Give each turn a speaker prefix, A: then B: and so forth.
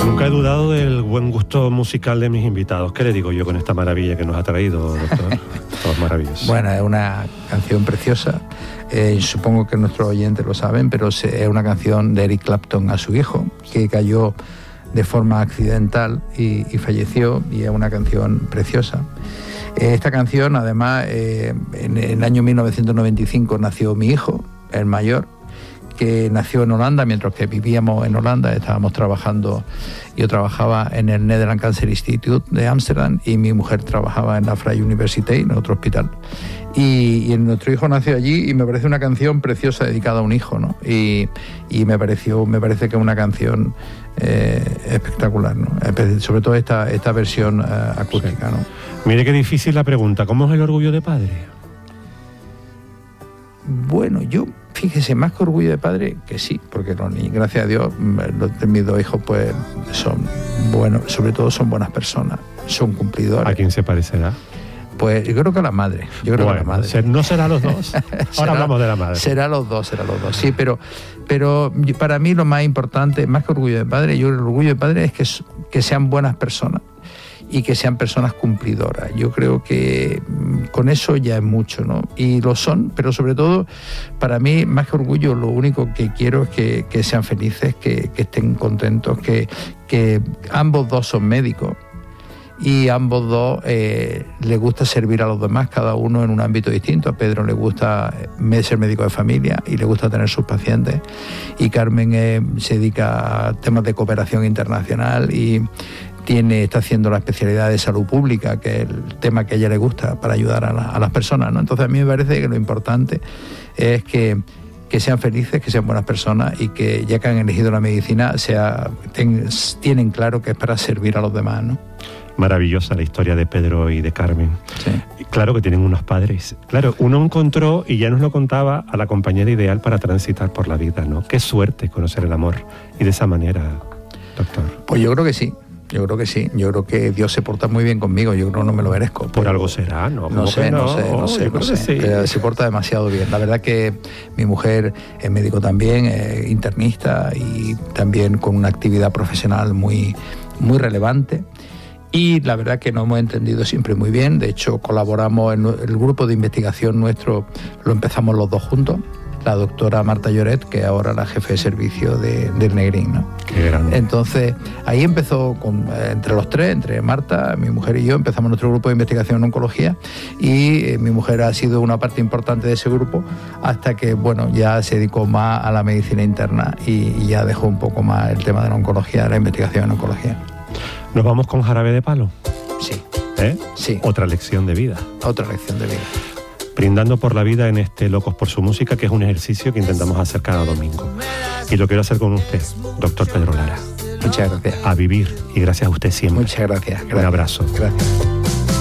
A: Nunca he dudado del buen gusto musical de mis invitados. ¿Qué le digo yo con esta maravilla que nos ha traído, doctor? Todos maravillosos.
B: Bueno, es una canción preciosa. Supongo que nuestros oyentes lo saben, pero es una canción de Eric Clapton a su hijo, que cayó de forma accidental y falleció, y es una canción preciosa. Esta canción, además, en el año 1995 nació mi hijo, el mayor, que nació en Holanda. Mientras que vivíamos en Holanda, estábamos trabajando, yo trabajaba en el Netherlands Cancer Institute de Ámsterdam y mi mujer trabajaba en la Freie Universiteit, en otro hospital. Y nuestro hijo nació allí, y me parece una canción preciosa dedicada a un hijo, ¿no? Y me parece que es una canción espectacular, ¿no? Sobre todo esta versión acústica, ¿no?
A: Mire qué difícil la pregunta. ¿Cómo es el orgullo de padre?
B: Bueno, yo, fíjese, más que orgullo de padre, que sí, porque los niños, gracias a Dios, mis dos hijos pues son buenos, sobre todo son buenas personas, son cumplidores.
A: ¿A quién se parecerá?
B: Pues yo creo que a la madre.
A: ¿No será los dos? Ahora hablamos de la madre.
B: Será los dos, sí, pero para mí lo más importante, más que orgullo de padre, yo creo que el orgullo de padre es que sean buenas personas y que sean personas cumplidoras. Yo creo que con eso ya es mucho, ¿no? Y lo son, pero sobre todo, para mí, más que orgullo, lo único que quiero es que sean felices, que estén contentos, que ambos dos son médicos. Y ambos dos les gusta servir a los demás, cada uno en un ámbito distinto. A Pedro le gusta ser médico de familia y le gusta tener sus pacientes. Y Carmen se dedica a temas de cooperación internacional y está haciendo la especialidad de salud pública, que es el tema que a ella le gusta para ayudar a las personas, ¿no? Entonces a mí me parece que lo importante es que sean felices, que sean buenas personas y que ya que han elegido la medicina tienen claro que es para servir a los demás, ¿no?
A: Maravillosa la historia de Pedro y de Carmen.
B: Sí.
A: Claro que tienen unos padres. Claro, uno encontró, y ya nos lo contaba, a la compañera ideal para transitar por la vida, ¿no? Qué suerte conocer el amor. Y de esa manera, doctor.
B: Pues yo creo que sí. Yo creo que Dios se porta muy bien conmigo. Yo creo que no me lo merezco.
A: Por algo será, ¿no?
B: No sé.
A: Sí.
B: Pero se porta demasiado bien. La verdad que mi mujer es médico también, es internista y también con una actividad profesional muy, muy relevante. Y la verdad que nos hemos entendido siempre muy bien. De hecho, colaboramos en el grupo de investigación nuestro, lo empezamos los dos juntos. La doctora Marta Lloret, que es ahora la jefe de servicio del Negrín, ¿no?
A: Qué grande.
B: Entonces, ahí empezó entre los tres, entre Marta, mi mujer y yo, empezamos nuestro grupo de investigación en oncología, y mi mujer ha sido una parte importante de ese grupo hasta que, bueno, ya se dedicó más a la medicina interna y ya dejó un poco más el tema de la oncología, de la investigación en oncología.
A: ¿Nos vamos con Jarabe de Palo?
B: Sí.
A: Sí. Otra lección de vida.
B: Otra lección de vida.
A: Brindando por la vida en este Locos por su Música, que es un ejercicio que intentamos hacer cada domingo. Y lo quiero hacer con usted, doctor Pedro Lara.
B: Muchas gracias.
A: A vivir, y gracias a usted siempre.
B: Muchas gracias.
A: Un abrazo.
B: Gracias.